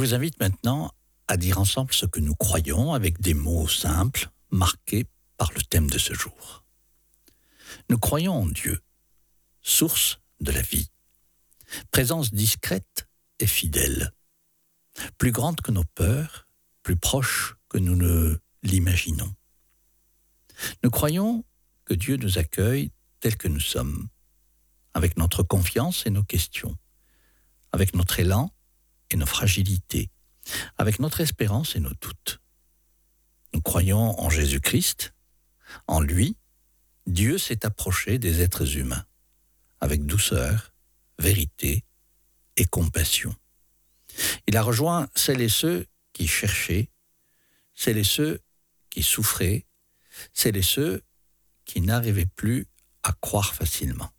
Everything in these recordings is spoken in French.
vous invite maintenant à dire ensemble ce que nous croyons avec des mots simples, marqués par le thème de ce jour. Nous croyons en Dieu, source de la vie, présence discrète et fidèle, plus grande que nos peurs, plus proche que nous ne l'imaginons. Nous croyons que Dieu nous accueille tels que nous sommes, avec notre confiance et nos questions, avec notre élan et nos fragilités, avec notre espérance et nos doutes. Nous croyons en Jésus-Christ. En lui, Dieu s'est approché des êtres humains, avec douceur, vérité et compassion. Il a rejoint celles et ceux qui cherchaient, celles et ceux qui souffraient, celles et ceux qui n'arrivaient plus à croire facilement.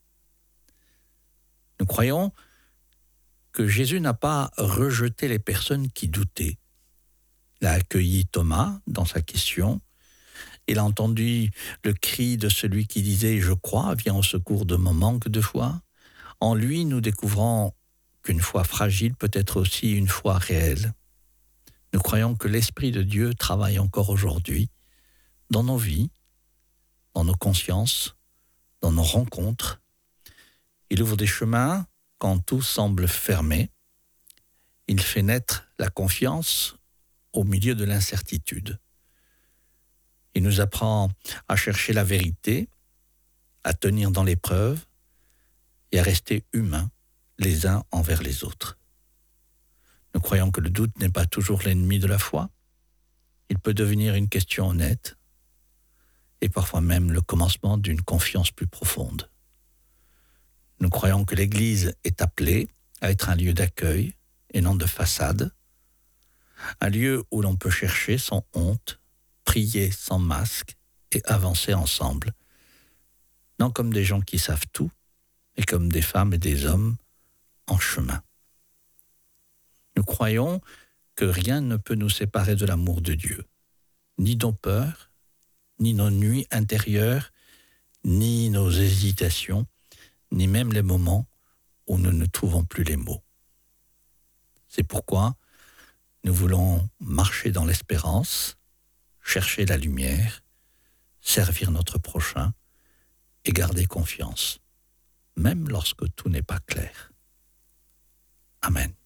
Nous croyons que Jésus n'a pas rejeté les personnes qui doutaient. Il a accueilli Thomas dans sa question. Il a entendu le cri de celui qui disait « Je crois, viens au secours de mon manque de foi ». En lui, nous découvrons qu'une foi fragile peut être aussi une foi réelle. Nous croyons que l'Esprit de Dieu travaille encore aujourd'hui dans nos vies, dans nos consciences, dans nos rencontres. Il ouvre des chemins quand tout semble fermé. Il fait naître la confiance au milieu de l'incertitude. Il nous apprend à chercher la vérité, à tenir dans l'épreuve et à rester humains les uns envers les autres. Nous croyons que le doute n'est pas toujours l'ennemi de la foi. Il peut devenir une question honnête et parfois même le commencement d'une confiance plus profonde. Nous croyons que l'Église est appelée à être un lieu d'accueil et non de façade, un lieu où l'on peut chercher sans honte, prier sans masque et avancer ensemble, non comme des gens qui savent tout, mais comme des femmes et des hommes en chemin. Nous croyons que rien ne peut nous séparer de l'amour de Dieu, ni nos peurs, ni nos nuits intérieures, ni nos hésitations, ni même les moments où nous ne trouvons plus les mots. C'est pourquoi nous voulons marcher dans l'espérance, chercher la lumière, servir notre prochain et garder confiance, même lorsque tout n'est pas clair. Amen.